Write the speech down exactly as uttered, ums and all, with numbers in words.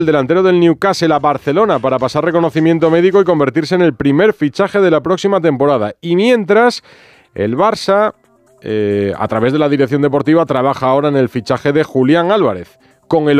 el delantero del Newcastle a Barcelona para pasar reconocimiento médico y convertirse en el primer fichaje de la próxima temporada. Y mientras, el Barça, eh, a través de la dirección deportiva, trabaja ahora en el fichaje de Julián Álvarez, con el